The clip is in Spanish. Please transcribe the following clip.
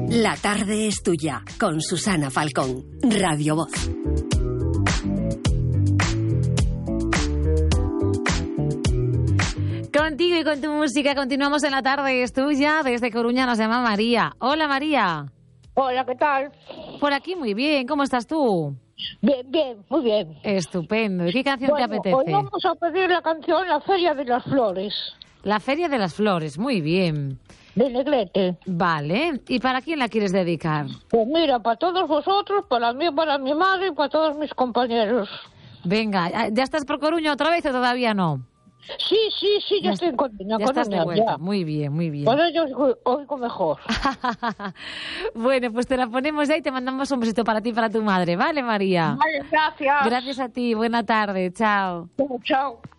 La tarde es tuya, con Susana Falcón, Radio Voz. Contigo y con tu música continuamos en La tarde es tuya. Desde Coruña nos llama María. Hola, María. Hola, ¿qué tal? Por aquí muy bien. ¿Cómo estás tú? Bien, muy bien. Estupendo. ¿Y qué canción te apetece? Hoy vamos a pedir la canción La Feria de las Flores. La Feria de las Flores. Muy bien. De Negrete. Vale. ¿Y para quién la quieres dedicar? Pues mira, para todos vosotros, para mí, para mi madre y para todos mis compañeros. Venga, ¿ya estás por Coruña otra vez o todavía no? Sí, ya estoy en Coruña. Ya estás de vuelta. Muy bien, muy bien. Por ello oigo mejor. Bueno, pues te la ponemos ya y te mandamos un besito para ti y para tu madre. ¿Vale, María? Vale, gracias. Gracias a ti. Buena tarde. Chao. Chao.